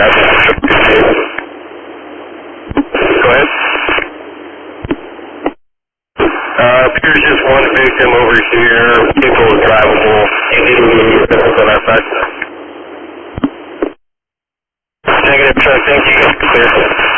traffic. Go ahead. There's just one victim over here. People are drivable. On our side. Negative, thank you. Clear.